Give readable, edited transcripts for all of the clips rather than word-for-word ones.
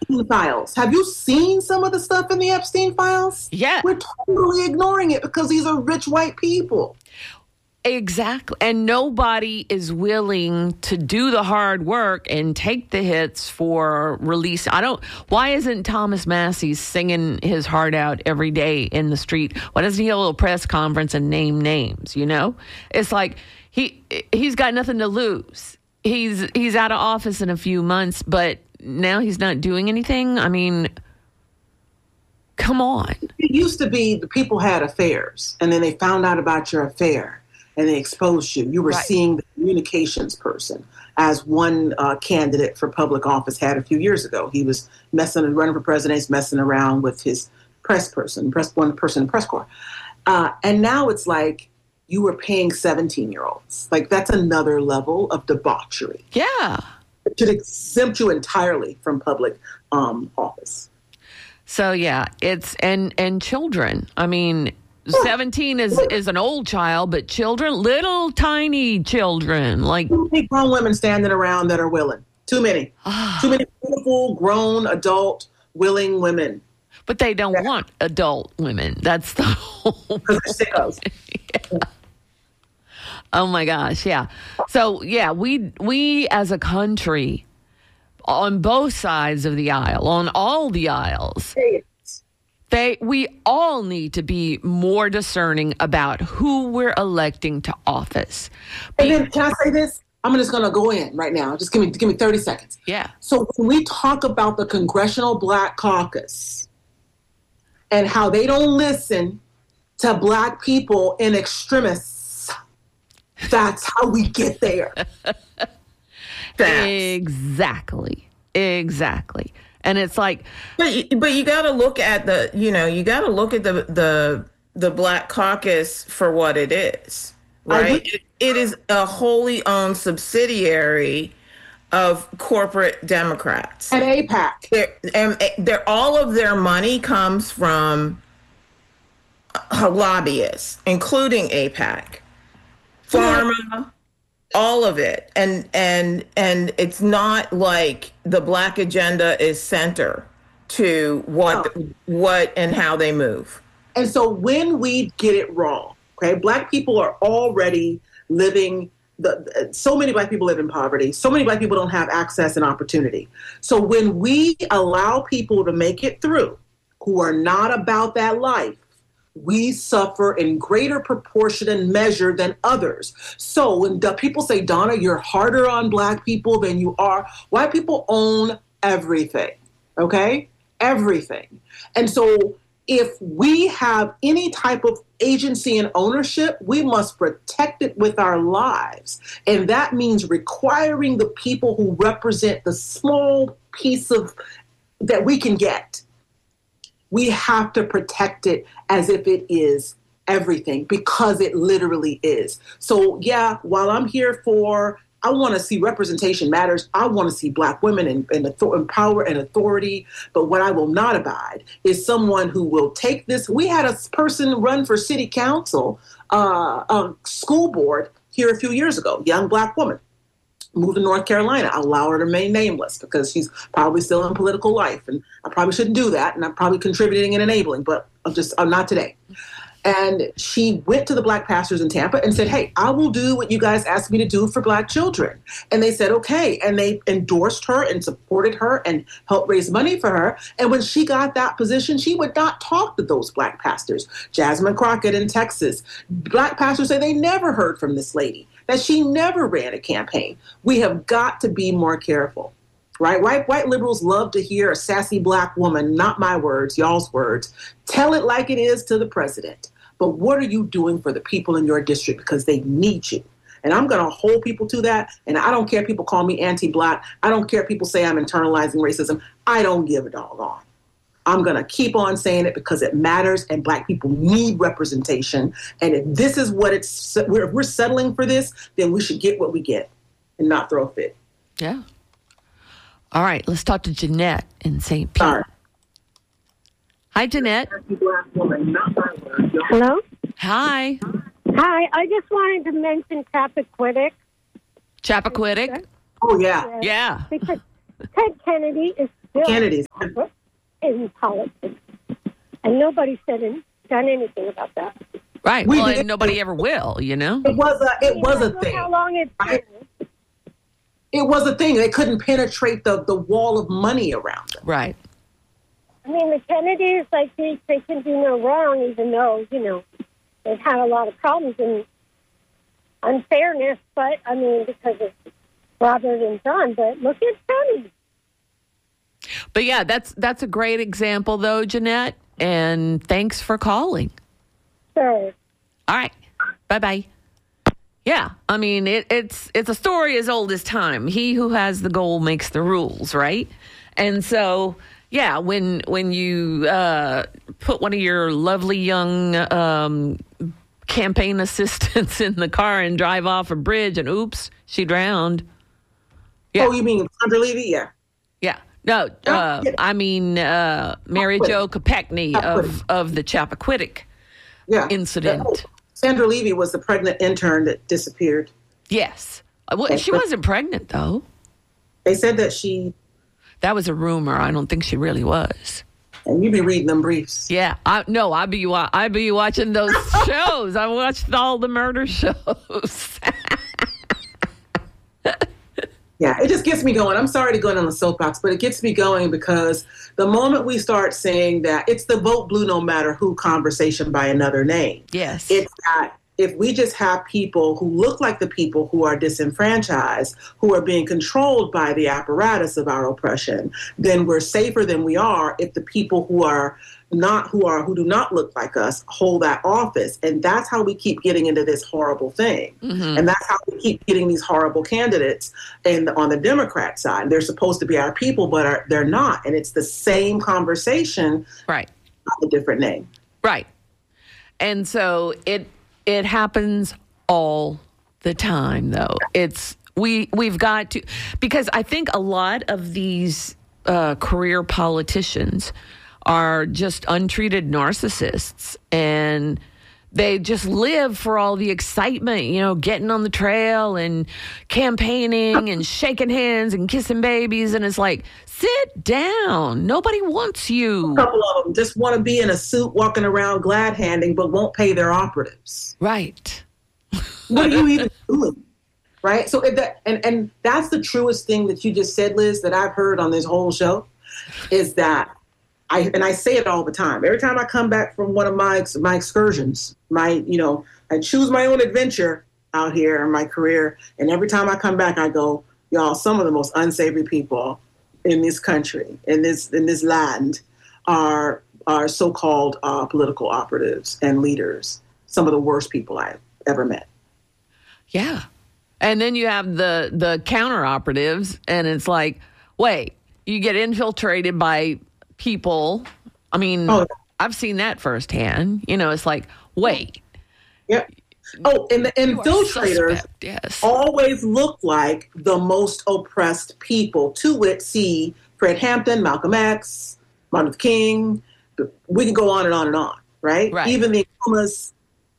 Epstein files. Have you seen some of the stuff in the Epstein files? Yeah. We're totally ignoring it because these are rich white people. Exactly. And nobody is willing to do the hard work and take the hits for release. Why isn't Thomas Massey singing his heart out every day in the street? Why doesn't he have a little press conference and name names, It's like he's got nothing to lose. He's out of office in a few months, but now he's not doing anything. I mean, come on. It used to be the people had affairs, and then they found out about your affair, and they exposed you. You were seeing the communications person, as one candidate for public office had a few years ago. He was running for president, he's messing around with his press one person in press corps. And now it's like you were paying 17-year-olds. Like, that's another level of debauchery. Yeah. It should exempt you entirely from public office. So, yeah, it's and children. I mean, 17 is an old child, but children, little tiny children, like too many grown women standing around that are willing. Too many. Too many beautiful, grown, adult, willing women. But they don't want adult women. That's the whole. Because they're sickos. Yeah. Oh my gosh, yeah. So yeah, we as a country, on both sides of the aisle, on all the aisles. We all need to be more discerning about who we're electing to office. And then, can I say this? I'm just going to go in right now. Just give me 30 seconds. Yeah. So when we talk about the Congressional Black Caucus and how they don't listen to Black people in extremis, that's how we get there. Exactly. And it's like, but you got to look at the Black Caucus for what it is, right? It is a wholly owned subsidiary of corporate Democrats and AIPAC. They're all of their money comes from lobbyists, including AIPAC, pharma. All of it. And it's not like the Black agenda is center to what and how they move. And so when we get it wrong, okay, Black people are already living, so many Black people live in poverty. So many Black people don't have access and opportunity. So when we allow people to make it through who are not about that life, we suffer in greater proportion and measure than others. So when people say, Donna, you're harder on Black people than you are, white people own everything, okay? Everything. And so if we have any type of agency and ownership, we must protect it with our lives. And that means requiring the people who represent the small piece of that we can get. We have to protect it as if it is everything, because it literally is. So yeah, while I'm here I want to see representation matters. I want to see Black women in power and authority. But what I will not abide is someone who will take this. We had a person run for city council, school board here a few years ago, young Black woman. Moved to North Carolina. I'll allow her to remain nameless because she's probably still in political life. And I probably shouldn't do that. And I'm probably contributing and enabling, but I'm not today. And she went to the Black pastors in Tampa and said, hey, I will do what you guys asked me to do for Black children. And they said, okay. And they endorsed her and supported her and helped raise money for her. And when she got that position, she would not talk to those Black pastors. Jasmine Crockett in Texas, Black pastors say they never heard from this lady, that she never ran a campaign. We have got to be more careful, right? White liberals love to hear a sassy Black woman, not my words, y'all's words, tell it like it is to the president. But what are you doing for the people in your district? Because they need you. And I'm going to hold people to that. And I don't care if people call me anti-Black. I don't care if people say I'm internalizing racism. I don't give a doggone. I'm going to keep on saying it because it matters and Black people need representation. And if this is what we're settling for this, then we should get what we get and not throw a fit. Yeah. All right. Let's talk to Jeanette in St. Pete. Sorry. Hi, Jeanette. Hello? Hi. Hi. I just wanted to mention Chappaquiddick. Chappaquiddick? Oh, yeah. Yeah. Ted Kennedy is still Kennedy's. in politics, and nobody said and done anything about that. Right. We Well, did- and nobody ever will, you know? It was a Look thing. how long it's Right? been. It was a thing. They couldn't penetrate the wall of money around them. Right. I mean, the Kennedys, like, they can do no wrong, even though, they've had a lot of problems and unfairness, but, I mean, because of Robert and John, but look at Tony. But yeah, that's a great example, though, Jeanette. And thanks for calling. Sure. All right. Bye-bye. Yeah. I mean, it's a story as old as time. He who has the goal makes the rules, right? And so, yeah, when you put one of your lovely young campaign assistants in the car and drive off a bridge and oops, she drowned. Yeah. Oh, you mean Sandra Levy? Yeah. Yeah. No, I mean Mary Jo Kopechne of the Chappaquiddick incident. Sandra Levy was the pregnant intern that disappeared. Yes. Well, she wasn't pregnant, though. They said that she... That was a rumor. I don't think she really was. And you be reading them briefs. Yeah. I be watching those shows. I watched all the murder shows. Yeah, it just gets me going. I'm sorry to go on the soapbox, but it gets me going because the moment we start saying that it's the vote blue no matter who conversation by another name. Yes. It's that if we just have people who look like the people who are disenfranchised, who are being controlled by the apparatus of our oppression, then we're safer than we are if the people who do not look like us hold that office. And that's how we keep getting into this horrible thing. Mm-hmm. And that's how we keep getting these horrible candidates on the Democrat side. They're supposed to be our people, but they're not. And it's the same conversation, right? With a different name. Right. And so it happens all the time, though. We've got to, because I think a lot of these career politicians are just untreated narcissists, and they just live for all the excitement, getting on the trail and campaigning and shaking hands and kissing babies. And it's like, sit down. Nobody wants you. A couple of them just want to be in a suit walking around glad handing, but won't pay their operatives. Right. What are you even doing? Right. So and that's the truest thing that you just said, Liz, that I've heard on this whole show is that I say it all the time. Every time I come back from one of my excursions, I choose my own adventure out here in my career. And every time I come back, I go, y'all, some of the most unsavory people in this country, in this land, are so-called political operatives and leaders. Some of the worst people I've ever met. Yeah. And then you have the counter operatives, and it's like, wait, you get infiltrated by people. I mean, I've seen that firsthand. It's like, wait. Yep. Oh, and the infiltrators always look like the most oppressed people. To wit, see Fred Hampton, Malcolm X, Martin Luther King. We can go on and on and on, right? Even the Nkrumahs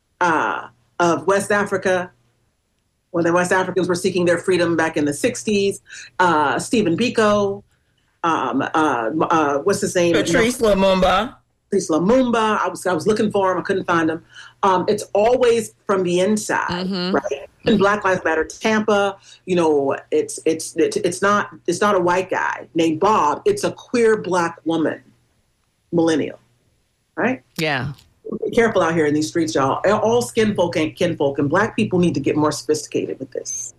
of West Africa, when the West Africans were seeking their freedom back in the 60s. Stephen Biko. What's his name? Patrice Lumumba. I was looking for him. I couldn't find him. It's always from the inside, right? In Black Lives Matter Tampa, it's not a white guy named Bob. It's a queer Black woman, millennial, right? Yeah. Be careful out here in these streets, y'all. All skin folk ain't kinfolk, and Black people need to get more sophisticated with this.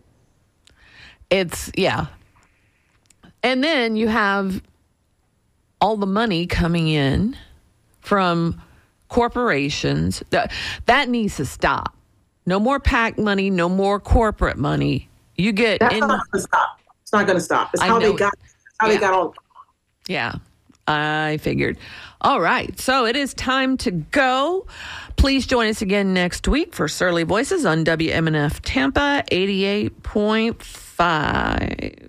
Yeah. And then you have all the money coming in from corporations. That needs to stop. No more PAC money, no more corporate money. You get That's not going to stop. It's not going to stop. It's how they got all. Yeah, I figured. All right, so it is time to go. Please join us again next week for Surly Voices on WMNF Tampa 88.5.